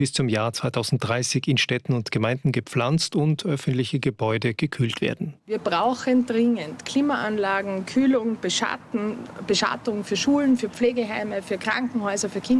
bis zum Jahr 2030 in Städten und Gemeinden gepflanzt und öffentliche Gebäude gekühlt werden. Wir brauchen dringend Klimaanlagen, Kühlung, Beschattung für Schulen, für Pflegeheime, für Krankenhäuser, für Kinder.